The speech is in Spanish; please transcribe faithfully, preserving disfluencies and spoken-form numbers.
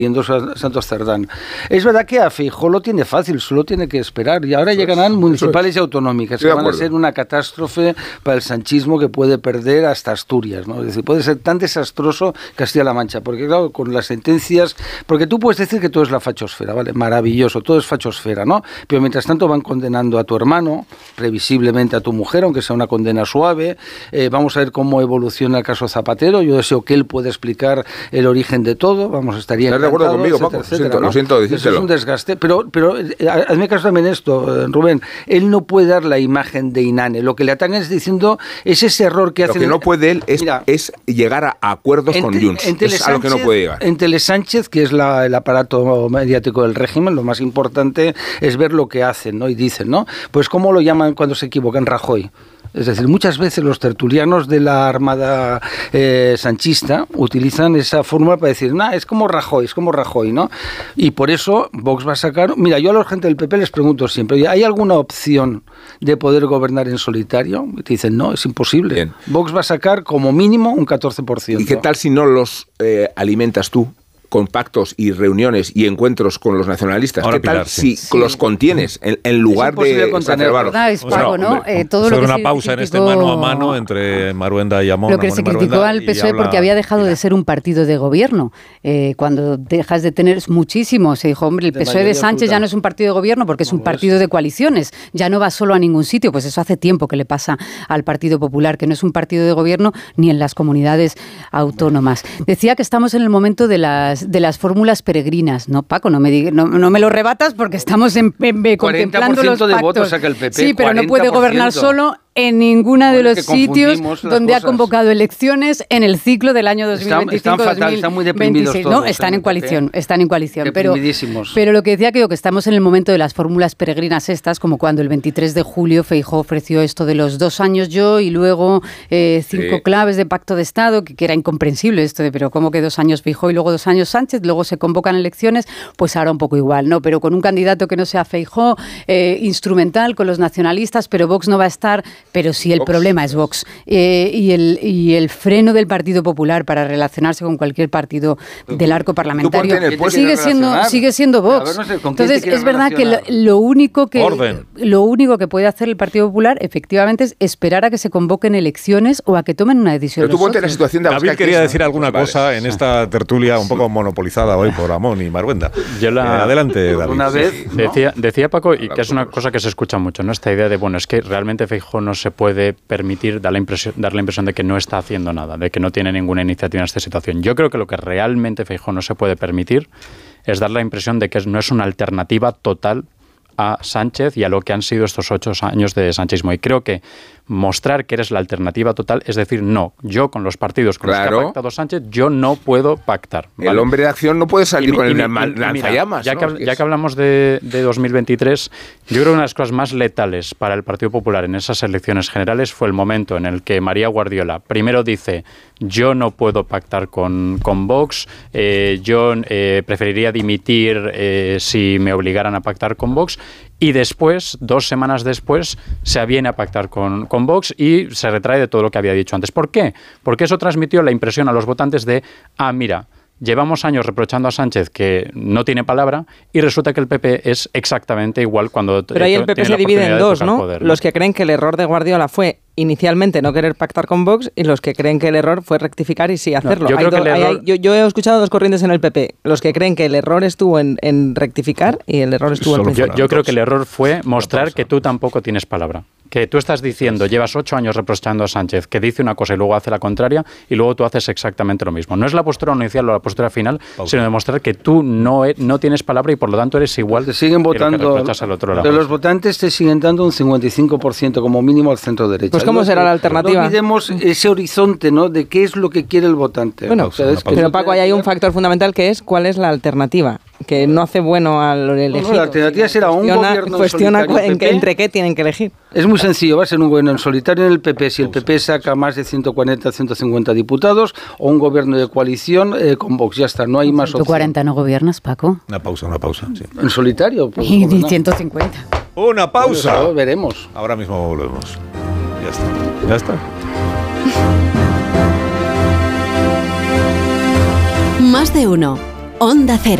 Santos Cerdán. Es verdad que a Feijóo lo tiene fácil, solo tiene que esperar. Y ahora eso llegarán es, municipales y autonómicas, que van a ser una catástrofe para el sanchismo que puede perder hasta Asturias, ¿no? Es decir, puede ser tan desastroso Castilla-La Mancha, porque claro, con las sentencias, porque tú puedes decir que todo es la fachosfera, ¿vale? Maravilloso, todo es fachosfera, ¿no? Pero mientras tanto van condenando a tu hermano, previsiblemente a tu mujer, aunque sea una condena suave. Eh, vamos a ver cómo evoluciona el caso Zapatero. Yo deseo que él pueda explicar el origen de todo. Vamos, estaría de acuerdo conmigo, Paco, etcétera, siento, ¿no? Lo siento decírselo. Eso es un desgaste, pero, pero hazme caso también esto, Rubén, él no puede dar la imagen de Inane, lo que le atacan es diciendo, es ese error que hace... Lo que no puede él es, mira, es llegar a acuerdos en, con Junts, en es a lo que no puede llegar. En Telesánchez, que es la, el aparato mediático del régimen, lo más importante es ver lo que hacen, ¿no? Y dicen, ¿no? Pues ¿cómo lo llaman cuando se equivocan? Rajoy. Es decir, muchas veces los tertulianos de la Armada eh, sanchista utilizan esa fórmula para decir, nah, es como Rajoy, es como Rajoy, ¿no? Y por eso Vox va a sacar... Mira, yo a la gente del P P les pregunto siempre, ¿hay alguna opción de poder gobernar en solitario? Y te dicen, no, es imposible. Bien. Vox va a sacar como mínimo un catorce por ciento. ¿Y qué tal si no los eh, alimentas tú? Con pactos y reuniones y encuentros con los nacionalistas. Ahora, ¿qué tal Pilar, si sí. los contienes en, en lugar de exacerbarlos? Es Paco, ¿no? Bueno, eh, todo lo que una se pausa criticó, en este mano a mano entre Maruenda y Amón. Lo que se criticó al P S O E porque había dejado de ser un partido de gobierno. Eh, cuando dejas de tener muchísimo, se dijo, hombre, el P S O E de Sánchez ya no es un partido de gobierno porque es un partido de coaliciones, ya no va solo a ningún sitio. Pues eso hace tiempo que le pasa al Partido Popular, que no es un partido de gobierno ni en las comunidades autónomas. Decía que estamos en el momento de las de las fórmulas peregrinas, ¿no, Paco? No me diga, no, no me lo rebatas porque estamos en, en, en contemplando los pactos. de votos saca el P P. Sí, pero no puede gobernar solo en ninguno de los sitios donde ha convocado elecciones en el ciclo del año dos mil veinticinco. Están, están fatal, están muy deprimidos todos. No, están en coalición, están en coalición. Pero, pero lo que decía creo que estamos en el momento de las fórmulas peregrinas estas, como cuando el veintitrés de julio Feijóo ofreció esto de los dos años yo y luego eh, cinco sí. claves de pacto de Estado, que, que era incomprensible esto de, pero ¿cómo que dos años Feijóo y luego dos años Sánchez? Luego se convocan elecciones, pues ahora un poco igual, ¿no? Pero con un candidato que no sea Feijóo, eh, instrumental con los nacionalistas, pero Vox no va a estar... Pero sí, el Vox. problema es Vox. Eh, y, el, y el freno del Partido Popular para relacionarse con cualquier partido del arco parlamentario sigue siendo, sigue siendo Vox. Ver, no sé, Entonces, es verdad que lo, lo, único que, lo único que puede hacer el Partido Popular, efectivamente, es esperar a que se convoquen elecciones o a que tomen una decisión. Pero tú ponte en la situación de David quería decir alguna pues cosa vale. en esta tertulia un poco monopolizada hoy por Amón y Maruenda. Yo la, eh, adelante, David. Una vez, ¿no? decía, decía Paco, y que es una cosa que se escucha mucho, ¿no? Esta idea de, bueno, es que realmente Feijóo no se puede permitir dar la impresión, dar la impresión de que no está haciendo nada, de que no tiene ninguna iniciativa en esta situación. Yo creo que lo que realmente Feijóo no se puede permitir es dar la impresión de que no es una alternativa total a Sánchez y a lo que han sido estos ocho años de sanchismo. Y creo que mostrar que eres la alternativa total, es decir, no, yo con los partidos con claro. los que ha pactado Sánchez, yo no puedo pactar. ¿Vale? El hombre de acción no puede salir y, con y, el y, lanzallamas. Ya, ¿no? que, ya que hablamos de, de dos mil veintitrés, yo creo que una de las cosas más letales para el Partido Popular en esas elecciones generales fue el momento en el que María Guardiola primero dice, yo no puedo pactar con, con Vox, eh, yo eh, preferiría dimitir eh, si me obligaran a pactar con Vox, y después, dos semanas después, se aviene a pactar con, con Vox y se retrae de todo lo que había dicho antes. ¿Por qué? Porque eso transmitió la impresión a los votantes de, ah, mira, llevamos años reprochando a Sánchez que no tiene palabra y resulta que el P P es exactamente igual cuando... Pero ahí el P P se divide en dos, ¿no? Poder, ¿no? Los que creen que el error de Guardiola fue inicialmente no querer pactar con Vox y los que creen que el error fue rectificar y sí hacerlo. No, yo, creo do, que el error... hay, yo, yo he escuchado dos corrientes en el P P. Los que creen que el error estuvo en, en rectificar y el error estuvo en... Yo, yo creo que el error fue mostrar que tú tampoco tienes palabra. Que tú estás diciendo, llevas ocho años reprochando a Sánchez, que dice una cosa y luego hace la contraria, y luego tú haces exactamente lo mismo. No es la postura inicial o la postura final, Pausa. sino demostrar que tú no, no tienes palabra y por lo tanto eres igual te siguen votando, que lo que reprochas al otro lado. De los votantes te siguen dando un cincuenta y cinco por ciento como mínimo al centro derecha. Pues ¿cómo será la alternativa? No olvidemos ese horizonte, ¿no? De qué es lo que quiere el votante. Bueno, o sea, es que pero Paco, ahí hay un factor fundamental que es cuál es la alternativa. Que no hace bueno al elegido. No, la alternativa será un cuestiona, gobierno cuestiona en solitario. En que, entre qué tienen que elegir. Es muy sencillo, va a ser un gobierno en solitario en el P P. Si el P P saca más de ciento cuarenta, ciento cincuenta diputados, o un gobierno de coalición eh, con Vox. Ya está, no hay más opción. ¿ciento cuarenta no gobiernas, Paco? Una pausa, una pausa. Sí. En solitario. Pues, y no. ciento cincuenta. Una pausa. Bueno, veremos. Ahora mismo volvemos. Ya está. Ya está. Más de uno. Onda Cero.